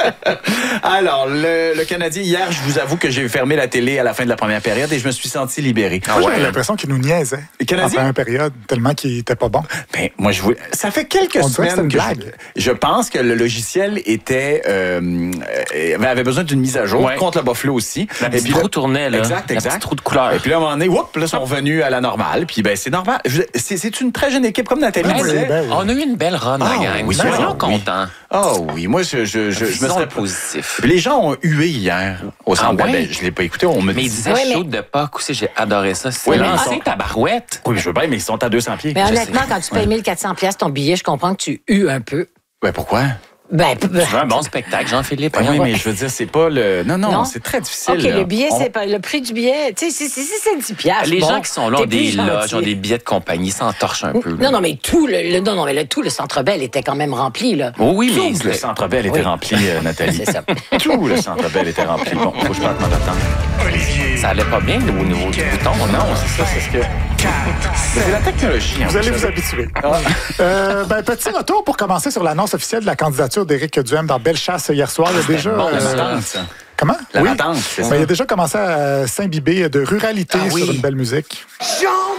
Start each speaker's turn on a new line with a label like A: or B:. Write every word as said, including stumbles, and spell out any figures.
A: Alors, le, le Canadien, hier, je vous avoue que j'ai fermé la télé à la fin de la première période et je me suis senti libéré.
B: Ah ouais, j'ai l'impression qu'il nous niaisait.
A: Le Canadien?
B: En première période, tellement qu'il était pas bon.
A: Ben, moi, je voulais... Ça fait quelques
B: On dirait que
A: semaines
B: c'est une
A: que
B: blague.
A: je... je pense que le logiciel était euh, euh, avait besoin d'une mise à jour
C: Ouais.
A: contre le Buffalo aussi.
C: La petite
A: puis là-
C: roue tournait, là.
A: Exact,
C: La
A: exact.
C: petite roue de couleur.
A: Et puis là, à un moment donné, whoop, là, ils sont revenus à la normale. Puis ben, c'est normal. Je- C'est, c'est une très jeune équipe, comme Nathalie
B: Ben oui,
A: disait.
B: ben oui.
C: On a eu une belle run,
A: Ah,
C: la gang.
A: oui,
C: Soyons
A: oui.
C: contents.
A: Oh oui, moi, je, je, je, je me
C: Visons
A: serais
C: le positif.
A: Puis les gens ont hué hier au centre
C: Ah ouais?
A: Bell. Je l'ai pas écouté, on me
C: Mais il
A: dit.
C: disait
D: Ouais, mais-
C: shoot de puck aussi, j'ai adoré ça. C'est
A: Oui, mais ils
C: lancé
A: sont-
C: ta barouette.
A: Oui, mais je veux bien, mais ils sont à deux cents pieds.
D: Mais
C: Je
D: honnêtement,
C: sais.
D: quand tu payes mille quatre cents piastres ton billet, je comprends que tu hues un peu.
A: Ben pourquoi?
D: Ben, p-
C: Tu veux un bon spectacle, Jean-Philippe?
A: Ben oui,
C: Voyons.
A: mais je veux dire, c'est pas le. Non, non,
D: Non?
A: c'est très difficile.
D: OK,
A: là.
D: le billet,
A: On-
D: c'est pas le prix du billet. Tu sais, si, si, si c'est dix piastres.
C: Les
D: bon,
C: gens qui sont là ont
D: t'es
C: des
D: plus
C: loges,
D: gentil.
C: ont des billets de compagnie, s'entorchent un peu. là.
D: Non, non, mais tout le, le- non, non, mais le, tout le Centre Bell était quand même rempli, là.
C: Oh oui, mais
A: Tout le
C: c'est-
A: Centre Bell était
D: Oui.
A: rempli, euh, Nathalie.
D: C'est ça.
A: Tout le Centre Bell était rempli. Bon, faut que je parte m'en attendre.
E: Olivier.
C: ça allait pas bien au niveau du bouton.
A: Non, c'est ça, c'est ce que. C'est la technologie. hein,
B: Vous allez
A: savez.
B: vous habituer. Euh, ben, petit retour pour commencer sur l'annonce officielle de la candidature d'Éric Duhem dans Bellechasse hier soir. Il y a déjà.
C: bon,
A: La
B: euh,
A: patente, ça.
B: comment?
A: La
B: Oui.
A: patente, c'est
B: Ben,
A: ça.
B: il a déjà commencé à s'imbiber de ruralité
C: Ah oui.
B: sur une belle musique.